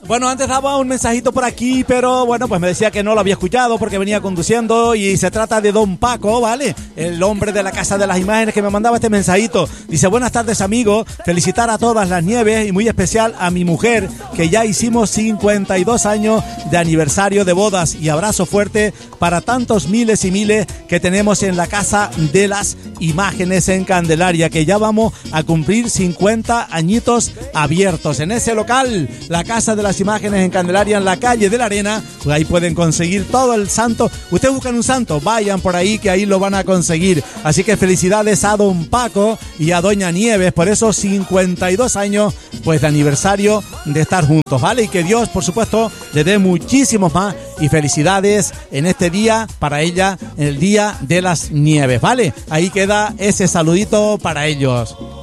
Bueno, antes daba un mensajito por aquí, pero bueno, pues me decía que no lo había escuchado porque venía conduciendo y se trata de don Paco, ¿vale? El hombre de la Casa de las Imágenes que me mandaba este mensajito. Dice, buenas tardes, amigo, felicitar a todas las Nieves y muy especial a mi mujer, que ya hicimos 52 años de aniversario de bodas, y abrazo fuerte para tantos miles y miles que tenemos en la Casa de las Imágenes en Candelaria, que ya vamos a cumplir 50 añitos abiertos en ese local, la Casa de las Imágenes en Candelaria, en la calle de la Arena. Pues ahí pueden conseguir todo el santo. Ustedes buscan un santo, vayan por ahí que ahí lo van a conseguir. Así que felicidades a don Paco y a doña Nieves por esos 52 años pues de aniversario de estar juntos, ¿vale? Y que Dios, por supuesto, le dé muchísimos más y felicidades en este día para ella, en el Día de las Nieves, ¿vale? Ahí queda ese saludito para ellos.